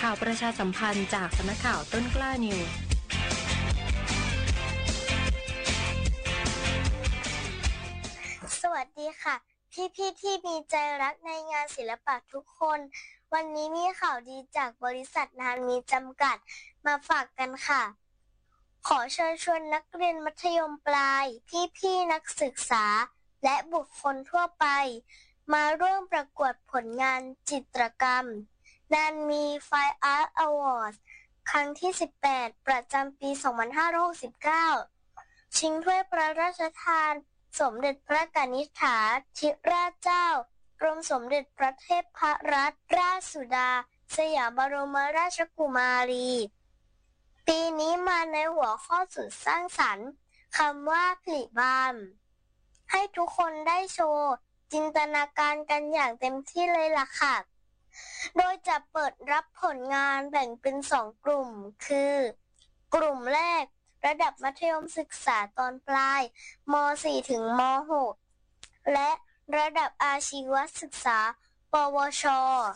ข่าวประชาสัมพันธ์จากสำนักข่าวต้นกล้านิวส์สวัสดีค่ะพี่ๆที่มีใจรักในงานศิลปะทุกคนวันนี้มีข่าวดีจากบริษัทนานมีจำกัดมาฝากกันค่ะขอเชิญชวนนักเรียนมัธยมปลายพี่ๆนักศึกษาและบุคคลทั่วไปมาร่วมประกวดผลงานจิตรกรรมนานมี Fine Art Awards ครั้งที่ 18 ประจำปี 2569 ชิงถ้วยพระราชทานสมเด็จพระกนิษฐาธิราชเจ้ากรมสมเด็จพระเทพรัตนราชสุดาสยามบรมราชกุมารีปีนี้มาในหัวข้อสุดสร้างสรรค์คำว่าผลิบานให้ทุกคนได้โชว์จินตนาการกันอย่างเต็มที่เลยล่ะค่ะโดยจะเปิดรับผลงานแบ่งเป็น2กลุ่มคือกลุ่มแรกระดับมัธยมศึกษาตอนปลายม.4 ถึงม.6 และระดับอาชีวศึกษาปวช.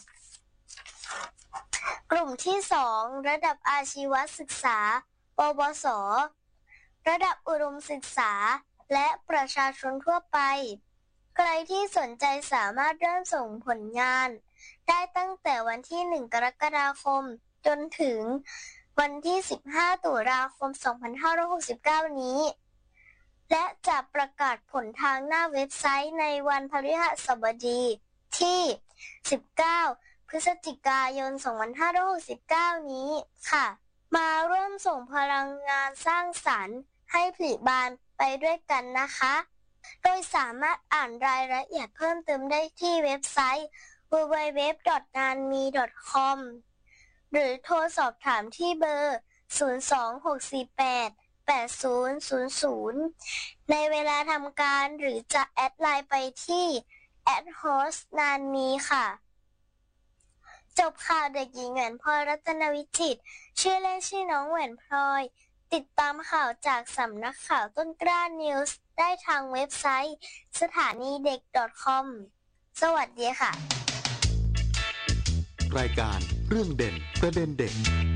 กลุ่มที่2ระดับอาชีวศึกษาปวส.ระดับอุดมศึกษาและประชาชนทั่วไปใครที่สนใจสามารถเริ่มส่งผลงานได้ตั้งแต่วันที่1กรกฎาคมจนถึงวันที่15ตุลาคม2569นี้และจะประกาศผลทางหน้าเว็บไซต์ในวันพฤหัสบดีที่19พฤศจิกายน2569นี้ค่ะมาร่วมส่งพลังงานสร้างสรรค์ให้ผลิบานไปด้วยกันนะคะโดยสามารถอ่านรายละเอียดเพิ่มเติมได้ที่เว็บไซต์ www.nanmi.com หรือโทรสอบถามที่เบอร์ 026488000 ในเวลาทำการหรือจะแอดไลน์ไปที่ @hostnanmi ค่ะจบข่าวเด็กหญิงแหวนพลอยรัตนวิจิตรชื่อเล่นชื่อน้องแหวนพลอยติดตามข่าวจากสำนักข่าวต้นกล้านิวส์ได้ทางเว็บไซต์สถานีเด็ก .com สวัสดีค่ะรายการเรื่องเด่นประเด็นเด็ก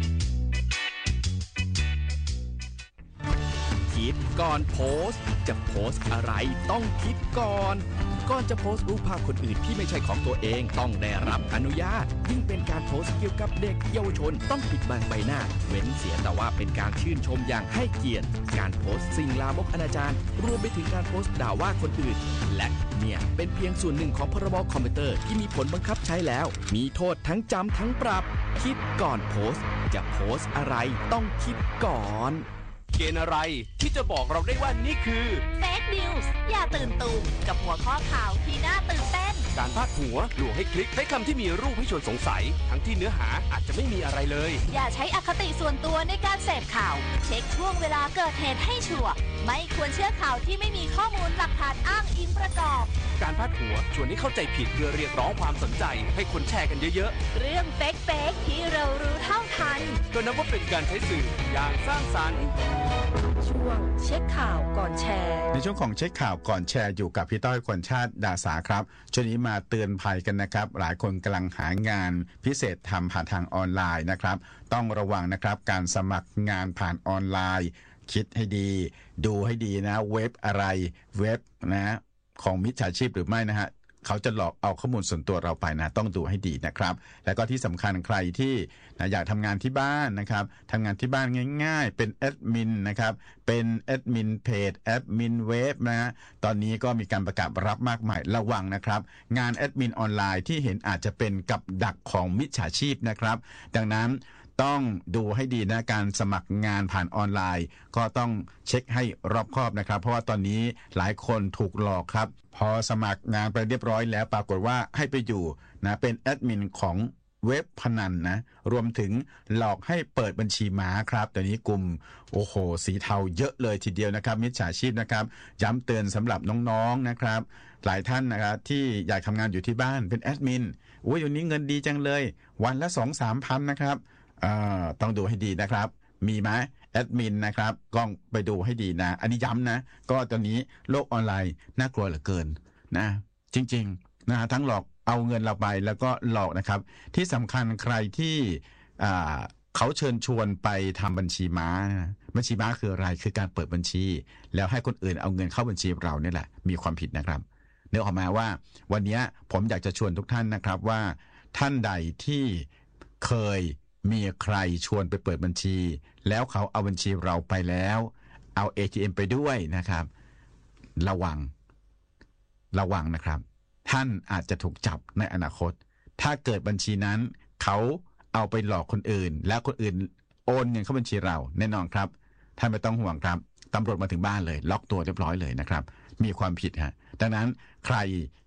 คิดก่อนโพสต์จะโพสต์อะไรต้องคิดก่อนจะโพสต์รูปภาพคนอื่นที่ไม่ใช่ของตัวเองต้องได้รับอนุญาตยิ่งเป็นการโพสต์เกี่ยวกับเด็กเยาวชนต้องปิดบังใบหน้าเว้นเสียแต่ว่าเป็นการชื่นชมอย่างให้เกียรติการโพสต์สิ่งลามกอนาจารรวมไปถึงการโพสต์ด่าว่าคนอื่นและเนี่ยเป็นเพียงส่วนหนึ่งของพรบคอมพิวเตอร์ที่มีผลบังคับใช้แล้วมีโทษทั้งจำทั้งปรับคิดก่อนโพสต์จะโพสต์อะไรต้องคิดก่อนเกณฑ์อะไรที่จะบอกเราได้ว่านี่คือเฟคนิวส์อย่าตื่นตูมกับหัวข้อข่าวที่น่าตื่นเต้นการพาดหัวลวงให้คลิกใช้คำที่มีรูปให้ชวนสงสัยทั้งที่เนื้อหาอาจจะไม่มีอะไรเลยอย่าใช้อคติส่วนตัวในการเสพข่าวเช็คช่วงเวลาเกิดเหตุให้ชัวร์ไม่ควรเชื่อข่าวที่ไม่มีข้อมูลหลักฐานอ้างอิงประกอบการพาดหัวชวนให้เข้าใจผิดเพื่อเรียกร้องความสนใจให้คนแชร์กันเยอะๆเรื่องเฟกที่เรารู้เท่าทันก็นับว่าเป็นการใช้สื่ออย่างสร้างสรรค์ช่วงเช็คข่าวก่อนแชร์ในช่วงของเช็คข่าวก่อนแชร์อยู่กับพี่ต้อยควรชาติดาสาครับช่วงนี้มาเตือนภัยกันนะครับหลายคนกำลังหางานพิเศษทำผ่านทางออนไลน์นะครับต้องระวังนะครับการสมัครงานผ่านออนไลน์คิดให้ดีดูให้ดีนะเว็บอะไรเว็บนะของมิจฉาชีพหรือไม่นะฮะเขาจะหลอกเอาข้อมูลส่วนตัวเราไปนะต้องดูให้ดีนะครับแล้วก็ที่สำคัญใครที่อยากทำงานที่บ้านนะครับทำงานที่บ้านง่ายๆเป็นแอดมินนะครับเป็นแอดมินเพจแอดมินเว็บนะตอนนี้ก็มีการประกาศรับมากมายระวังนะครับงานแอดมินออนไลน์ที่เห็นอาจจะเป็นกับดักของมิจฉาชีพนะครับดังนั้นต้องดูให้ดีนะการสมัครงานผ่านออนไลน์ก็ต้องเช็คให้รอบคอบนะครับเพราะว่าตอนนี้หลายคนถูกหลอกครับพอสมัครงานไปเรียบร้อยแล้วปรากฏว่าให้ไปอยู่นะเป็นแอดมินของเว็บพนันนะรวมถึงหลอกให้เปิดบัญชีม้าครับตอนนี้กลุ่มสีเทาเยอะเลยทีเดียวนะครับมิจฉาชีพนะครับย้ำเตือนสำหรับน้องๆนะครับหลายท่านนะครับที่อยากทำงานอยู่ที่บ้านเป็นแอดมินอยู่นี้เงินดีจังเลยวันละ 2-3 พันนะครับต้องดูให้ดีนะครับมีไหมแอดมินนะครับก็ไปดูให้ดีนะอันนี้ย้ำนะก็ตอนนี้โลกออนไลน์น่ากลัวเหลือเกินนะจริงๆนะทั้งหลอกเอาเงินเราไปแล้วก็หลอกนะครับที่สำคัญใครที่เขาเชิญชวนไปทำบัญชีม้าบัญชีม้าคืออะไรคือการเปิดบัญชี แล้วให้คนอื่นเอาเงินเข้าบัญชีเราเนี่ยแหละมีความผิดนะครับเนื้อออกมาว่าวันนี้ผมอยากจะชวนทุกท่านนะครับว่าท่านใดที่เคยมีใครชวนไปเปิดบัญชีแล้วเขาเอาบัญชีเราไปแล้วเอา ATM ไปด้วยนะครับระวังนะครับท่านอาจจะถูกจับในอนาคตถ้าเกิดบัญชีนั้นเขาเอาไปหลอกคนอื่นแล้วคนอื่นโอนเงินเข้าบัญชีเราแน่นอนครับท่านไม่ต้องห่วงครับตำรวจมาถึงบ้านเลยล็อกตัวเรียบร้อยเลยนะครับมีความผิดฮะดังนั้นใคร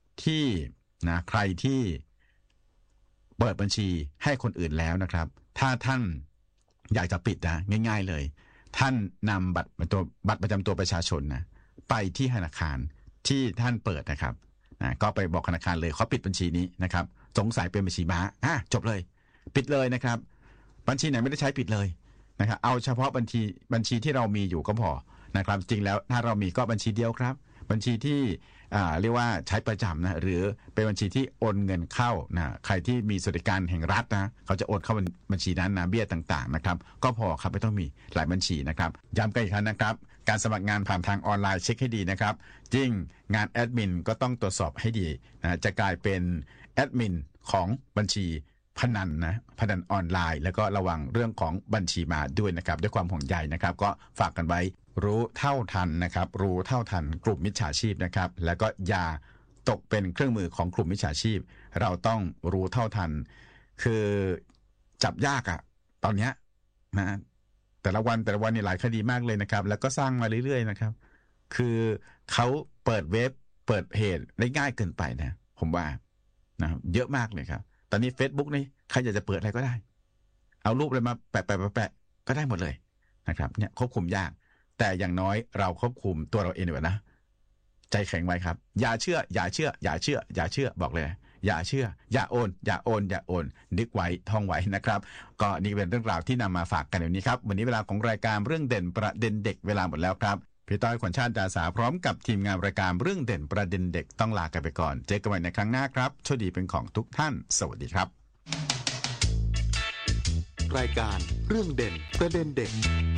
ที่เปิดบัญชีให้คนอื่นแล้วนะครับถ้าท่านอยากจะปิดนะง่ายๆเลยท่านนำบัตรประจำตัวประชาชนนะไปที่ธนาคารที่ท่านเปิดนะครับก็ไปบอกธนาคารเลยเขาปิดบัญชีนี้นะครับสงสัยเป็นบัญชีม้าจบเลยปิดเลยนะครับบัญชีไหนไม่ได้ใช้ปิดเลยนะครับเอาเฉพาะบัญชีที่เรามีอยู่ก็พอนะครับจริงแล้วถ้าเรามีก็บัญชีเดียวครับบัญชีที่เรียกว่าใช้ประจำนะหรือเป็นบัญชีที่โอนเงินเข้านะใครที่มีสวัสดิการแห่งรัฐนะเขาจะโอนเข้าบัญชีนั้นนะเบี้ยต่างๆนะครับก็พอครับไม่ต้องมีหลายบัญชีนะครับย้ำกันอีกครั้งนะครับการสมัครงานผ่านทางออนไลน์เช็คให้ดีนะครับจริงงานแอดมินก็ต้องตรวจสอบให้ดีนะจะกลายเป็นแอดมินของบัญชีพนันออนไลน์แล้วก็ระวังเรื่องของบัญชีมาด้วยนะครับด้วยความห่วงใยนะครับก็ฝากกันไว้รู้เท่าทันนะครับรู้เท่าทันกลุ่มมิจฉาชีพนะครับแล้วก็อย่าตกเป็นเครื่องมือของกลุ่มมิจฉาชีพเราต้องรู้เท่าทันคือจับยากตอนนี้นะแต่ละวันนี่หลายคดีมากเลยนะครับแล้วก็สร้างมาเรื่อยๆนะครับคือเขาเปิดเว็บเปิดเพจได้ง่ายเกินไปนะผมว่านะเยอะมากเลยครับตอนนี้ Facebook นี่ใครอยากจะเปิดอะไรก็ได้เอารูปอะไรมาแปะก็ได้หมดเลยนะครับเนี่ยควบคุมยากแต่อย่างน้อยเราควบคุมตัวเราเองดีกว่านะใจแข็งไว้ครับอย่าเชื่อบอกเลยอย่าเชื่ออย่าโอนนึกไว้ท่องไว้นะครับก็นี่เป็นเรื่องราวที่นำมาฝากกันในวันนี้ครับวันนี้เวลาของรายการเรื่องเด่นประเด็นเด็กเวลาหมดแล้วครับพี่ต้อยขวัญชาติดาสาพร้อมกับทีมงานรายการเรื่องเด่นประเด็นเด็กต้องลากันไปก่อนเจอกันใหม่ในครั้งหน้าครับโชคดีเป็นของทุกท่านสวัสดีครับรายการเรื่องเด่นประเด็นเด็ก